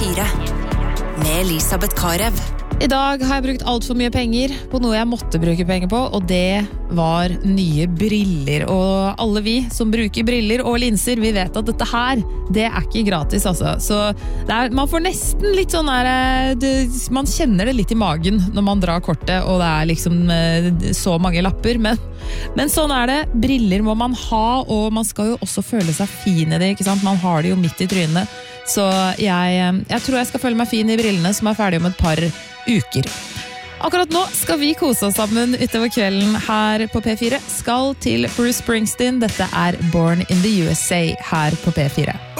P4 med Elisabeth Karev. I dag har jeg brukt alt for mye penger på noe jeg måtte bruke penger på, og det var nye briller. Og alle vi som bruker briller og linser, vi vet at dette her, det er ikke gratis altså. Så man får nesten litt sånn her, man kjenner det litt i magen når man drar kortet, og det er liksom så mange lapper, men sånn er det. Briller må man ha, og man skal jo også føle seg fin i det, ikke sant? Man har det jo midt i trynet. Så jeg tror jeg skal føle meg fin i brillene som er ferdig om et par uker. Akkurat nå skal vi kose oss sammen utover kvelden her på P4. Skal til Bruce Springsteen. Dette er Born in the USA her på P4.